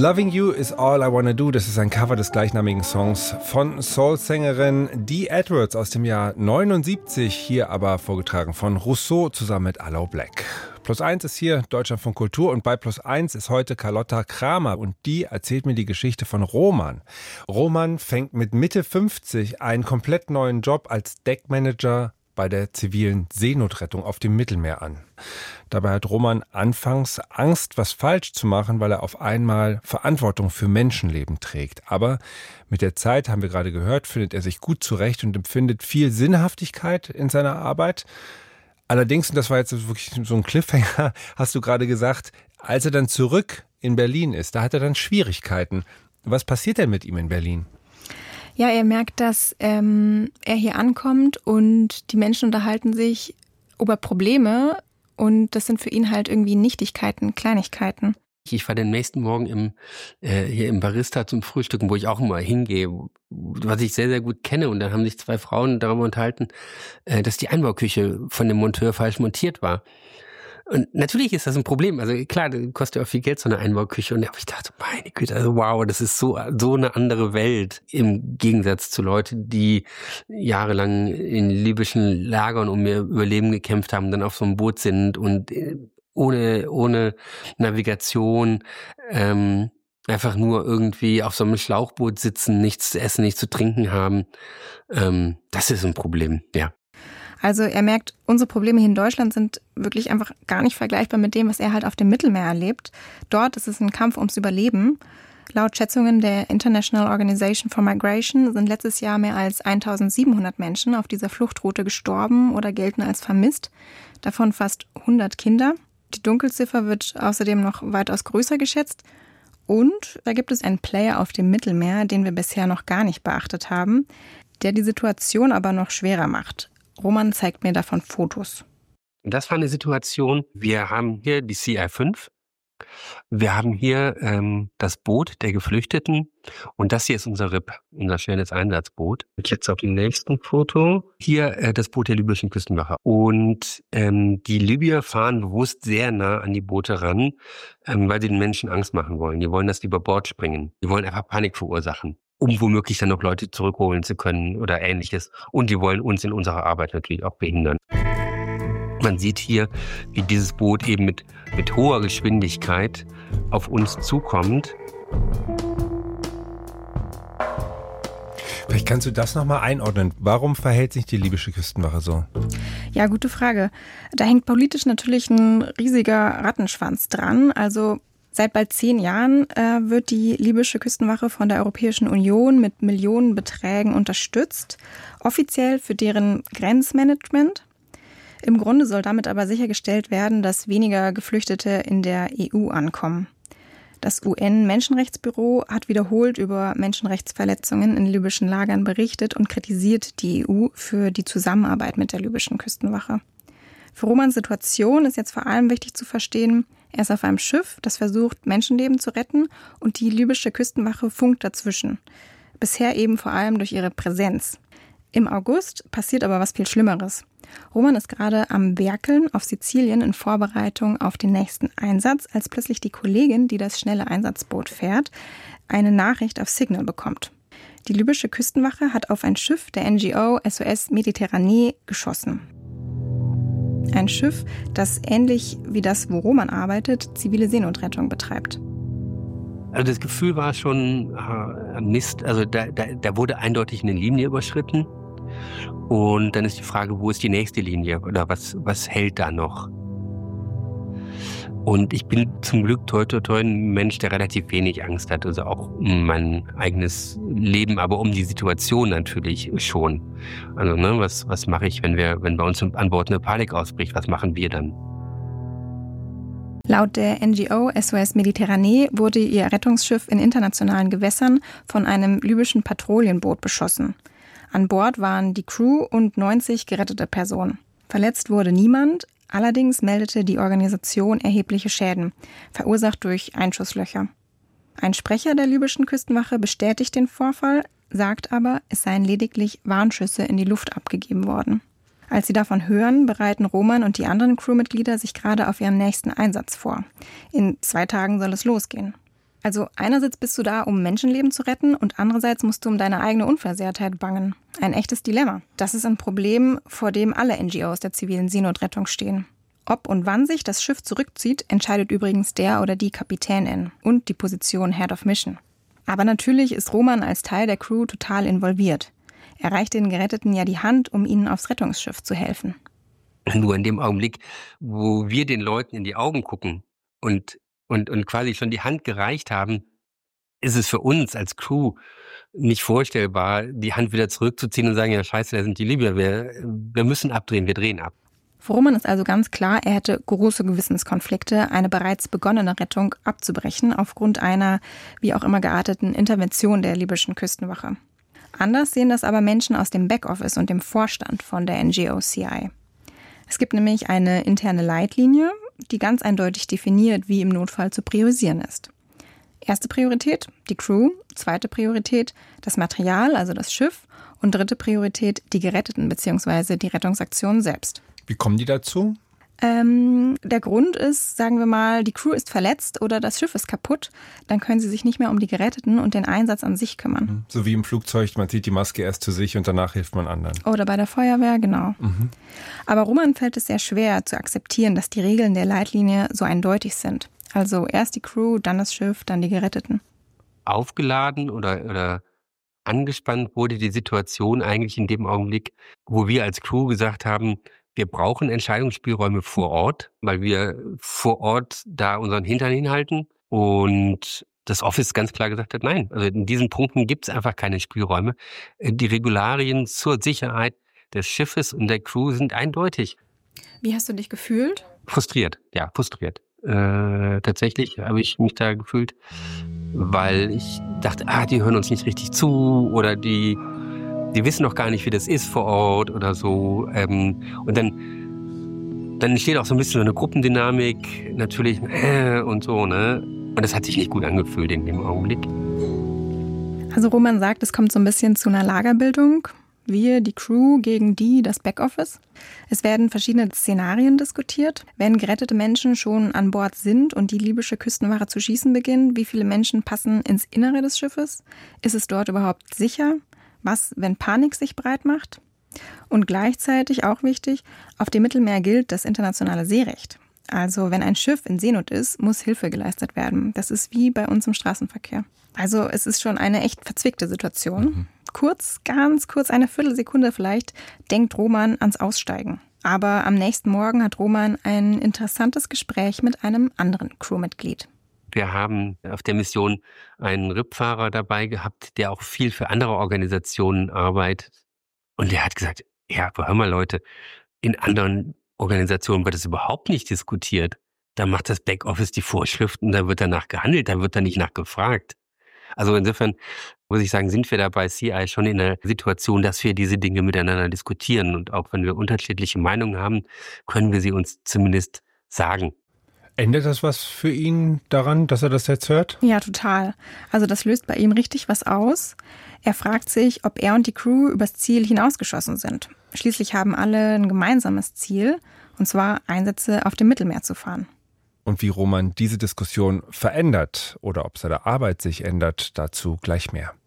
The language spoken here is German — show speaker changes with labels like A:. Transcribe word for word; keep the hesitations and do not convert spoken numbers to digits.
A: Loving You is All I Wanna Do, das ist ein Cover des gleichnamigen Songs von Soul-Sängerin Dee Edwards aus dem Jahr neunundsiebzig, hier aber vorgetragen von Rousseau zusammen mit Aloe Blacc. Plus eins ist hier Deutschlandfunk Kultur und bei Plus eins ist heute Carlotta Kramer und die erzählt mir die Geschichte von Roman. Roman fängt mit Mitte fünfzig einen komplett neuen Job als Deckmanager bei der zivilen Seenotrettung auf dem Mittelmeer an. Dabei hat Roman anfangs Angst, was falsch zu machen, weil er auf einmal Verantwortung für Menschenleben trägt. Aber mit der Zeit, haben wir gerade gehört, findet er sich gut zurecht und empfindet viel Sinnhaftigkeit in seiner Arbeit. Allerdings, und das war jetzt wirklich so ein Cliffhanger, hast du gerade gesagt, als er dann zurück in Berlin ist, da hat er dann Schwierigkeiten. Was passiert denn mit ihm in Berlin?
B: Ja, er merkt, dass ähm, er hier ankommt und die Menschen unterhalten sich über Probleme und das sind für ihn halt irgendwie Nichtigkeiten, Kleinigkeiten.
C: Ich war den nächsten Morgen im, äh, hier im Barista zum Frühstücken, wo ich auch immer hingehe, was ich sehr, sehr gut kenne. Und da haben sich zwei Frauen darüber unterhalten, äh, dass die Einbauküche von dem Monteur falsch montiert war. Und natürlich ist das ein Problem. Also klar, das kostet ja auch viel Geld, so eine Einbauküche. Und da habe ich gedacht, meine Güte, also wow, das ist so so eine andere Welt im Gegensatz zu Leuten, die jahrelang in libyschen Lagern um ihr Überleben gekämpft haben, dann auf so einem Boot sind und ohne ohne Navigation ähm, einfach nur irgendwie auf so einem Schlauchboot sitzen, nichts zu essen, nichts zu trinken haben. Ähm, das ist ein Problem, ja.
B: Also er merkt, unsere Probleme hier in Deutschland sind wirklich einfach gar nicht vergleichbar mit dem, was er halt auf dem Mittelmeer erlebt. Dort ist es ein Kampf ums Überleben. Laut Schätzungen der International Organization for Migration sind letztes Jahr mehr als eintausendsiebenhundert Menschen auf dieser Fluchtroute gestorben oder gelten als vermisst, davon fast hundert Kinder. Die Dunkelziffer wird außerdem noch weitaus größer geschätzt. Und da gibt es einen Player auf dem Mittelmeer, den wir bisher noch gar nicht beachtet haben, der die Situation aber noch schwerer macht. Roman zeigt mir davon Fotos.
C: Das war eine Situation, wir haben hier die C I fünf, wir haben hier ähm, das Boot der Geflüchteten und das hier ist unser R I P, unser schnelles Einsatzboot. Und jetzt auf dem nächsten Foto, hier äh, das Boot der libyschen Küstenwache. Und ähm, die Libyer fahren bewusst sehr nah an die Boote ran, ähm, weil sie den Menschen Angst machen wollen. Die wollen, dass die über Bord springen. Die wollen einfach Panik verursachen, um womöglich dann noch Leute zurückholen zu können oder Ähnliches. Und die wollen uns in unserer Arbeit natürlich auch behindern. Man sieht hier, wie dieses Boot eben mit, mit hoher Geschwindigkeit auf uns zukommt.
A: Vielleicht kannst du das nochmal einordnen. Warum verhält sich die libysche Küstenwache so?
B: Ja, gute Frage. Da hängt politisch natürlich ein riesiger Rattenschwanz dran. Also seit bald zehn Jahren äh, wird die libysche Küstenwache von der Europäischen Union mit Millionenbeträgen unterstützt, offiziell für deren Grenzmanagement. Im Grunde soll damit aber sichergestellt werden, dass weniger Geflüchtete in der E U ankommen. Das U N-Menschenrechtsbüro hat wiederholt über Menschenrechtsverletzungen in libyschen Lagern berichtet und kritisiert die E U für die Zusammenarbeit mit der libyschen Küstenwache. Für Romans Situation ist jetzt vor allem wichtig zu verstehen, er ist auf einem Schiff, das versucht, Menschenleben zu retten und die libysche Küstenwache funkt dazwischen. Bisher eben vor allem durch ihre Präsenz. Im August passiert aber was viel Schlimmeres. Roman ist gerade am Werkeln auf Sizilien in Vorbereitung auf den nächsten Einsatz, als plötzlich die Kollegin, die das schnelle Einsatzboot fährt, eine Nachricht auf Signal bekommt. Die libysche Küstenwache hat auf ein Schiff der N G O S O S Mediterranee geschossen. Ein Schiff, das ähnlich wie das, wo Roman arbeitet, zivile Seenotrettung betreibt.
C: Also das Gefühl war schon äh, Mist, also da, da, da wurde eindeutig eine Linie überschritten. Und dann ist die Frage, wo ist die nächste Linie oder was, was hält da noch? Und ich bin zum Glück toi, toi, toi ein Mensch, der relativ wenig Angst hat, also auch um mein eigenes Leben, aber um die Situation natürlich schon. Also ne, was, was mache ich, wenn wir, wenn bei uns an Bord eine Panik ausbricht, was machen wir dann?
B: Laut der N G O S O S Mediterranee wurde ihr Rettungsschiff in internationalen Gewässern von einem libyschen Patrouillenboot beschossen. An Bord waren die Crew und neunzig gerettete Personen. Verletzt wurde niemand, allerdings meldete die Organisation erhebliche Schäden, verursacht durch Einschusslöcher. Ein Sprecher der libyschen Küstenwache bestätigt den Vorfall, sagt aber, es seien lediglich Warnschüsse in die Luft abgegeben worden. Als sie davon hören, bereiten Roman und die anderen Crewmitglieder sich gerade auf ihren nächsten Einsatz vor. In zwei Tagen soll es losgehen. Also einerseits bist du da, um Menschenleben zu retten und andererseits musst du um deine eigene Unversehrtheit bangen. Ein echtes Dilemma. Das ist ein Problem, vor dem alle N G Os der zivilen Seenotrettung stehen. Ob und wann sich das Schiff zurückzieht, entscheidet übrigens der oder die Kapitänin und die Position Head of Mission. Aber natürlich ist Roman als Teil der Crew total involviert. Er reicht den Geretteten ja die Hand, um ihnen aufs Rettungsschiff zu helfen.
C: Nur in dem Augenblick, wo wir den Leuten in die Augen gucken und Und, und quasi schon die Hand gereicht haben, ist es für uns als Crew nicht vorstellbar, die Hand wieder zurückzuziehen und sagen, ja scheiße, da sind die Libyer, wir, wir müssen abdrehen, wir drehen ab.
B: Für Roman ist also ganz klar, er hätte große Gewissenskonflikte, eine bereits begonnene Rettung abzubrechen, aufgrund einer, wie auch immer gearteten, Intervention der libyschen Küstenwache. Anders sehen das aber Menschen aus dem Backoffice und dem Vorstand von der N G O C I. Es gibt nämlich eine interne Leitlinie, die ganz eindeutig definiert, wie im Notfall zu priorisieren ist. Erste Priorität, die Crew. Zweite Priorität, das Material, also das Schiff. Und dritte Priorität, die Geretteten bzw. die Rettungsaktion selbst.
A: Wie kommen die dazu?
B: Ähm, der Grund ist, sagen wir mal, die Crew ist verletzt oder das Schiff ist kaputt. Dann können sie sich nicht mehr um die Geretteten und den Einsatz an sich kümmern.
A: So wie im Flugzeug, man zieht die Maske erst zu sich und danach hilft man anderen.
B: Oder bei der Feuerwehr, genau. Mhm. Aber Roman fällt es sehr schwer zu akzeptieren, dass die Regeln der Leitlinie so eindeutig sind. Also erst die Crew, dann das Schiff, dann die Geretteten.
C: Aufgeladen oder, oder angespannt wurde die Situation eigentlich in dem Augenblick, wo wir als Crew gesagt haben, wir brauchen Entscheidungsspielräume vor Ort, weil wir vor Ort da unseren Hintern hinhalten. Und das Office ganz klar gesagt hat, nein, also in diesen Punkten gibt es einfach keine Spielräume. Die Regularien zur Sicherheit des Schiffes und der Crew sind eindeutig.
B: Wie hast du dich gefühlt?
C: Frustriert, ja, frustriert. Äh, tatsächlich habe ich mich da gefühlt, weil ich dachte, ah, die hören uns nicht richtig zu oder die... Die wissen noch gar nicht, wie das ist vor Ort oder so. Ähm, und dann, dann entsteht auch so ein bisschen so eine Gruppendynamik, natürlich äh, und so, ne? Und das hat sich nicht gut angefühlt in dem Augenblick.
B: Also Roman sagt, es kommt so ein bisschen zu einer Lagerbildung. Wir, die Crew, gegen die, das Backoffice. Es werden verschiedene Szenarien diskutiert. Wenn gerettete Menschen schon an Bord sind und die libysche Küstenwache zu schießen beginnt, wie viele Menschen passen ins Innere des Schiffes? Ist es dort überhaupt sicher? Was, wenn Panik sich breit macht? Und gleichzeitig auch wichtig, auf dem Mittelmeer gilt das internationale Seerecht. Also wenn ein Schiff in Seenot ist, muss Hilfe geleistet werden. Das ist wie bei uns im Straßenverkehr. Also es ist schon eine echt verzwickte Situation. Mhm. Kurz, ganz kurz, eine Viertelsekunde vielleicht, denkt Roman ans Aussteigen. Aber am nächsten Morgen hat Roman ein interessantes Gespräch mit einem anderen Crewmitglied.
C: Wir haben auf der Mission einen R I P-Fahrer dabei gehabt, der auch viel für andere Organisationen arbeitet. Und der hat gesagt, ja, aber hör mal Leute, in anderen Organisationen wird das überhaupt nicht diskutiert. Da macht das Backoffice die Vorschriften, da wird danach gehandelt, da wird da nicht nachgefragt. Also insofern muss ich sagen, sind wir da bei C I schon in der Situation, dass wir diese Dinge miteinander diskutieren. Und auch wenn wir unterschiedliche Meinungen haben, können wir sie uns zumindest sagen.
A: Ändert das was für ihn daran, dass er das jetzt hört?
B: Ja, total. Also das löst bei ihm richtig was aus. Er fragt sich, ob er und die Crew übers Ziel hinausgeschossen sind. Schließlich haben alle ein gemeinsames Ziel, und zwar Einsätze auf dem Mittelmeer zu fahren.
A: Und wie Roman diese Diskussion verändert oder ob seine Arbeit sich ändert, dazu gleich mehr.